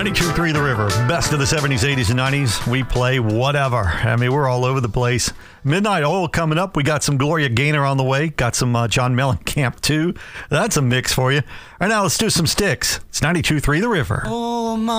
92.3 The River. Best of the 70s, 80s, and 90s. We play whatever. I mean, we're all over the place. Midnight Oil coming up. We got some Gloria Gaynor on the way. Got some John Mellencamp, too. That's a mix for you. Right now, let's do some Styx. It's 92.3 The River. Oh, my.